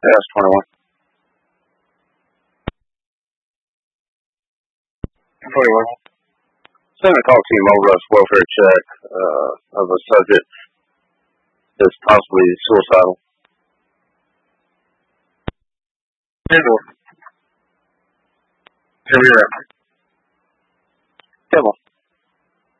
That's 21. 21. Send a call team over us welfare check of a subject that's possibly suicidal. Handle. Here we are. Devil.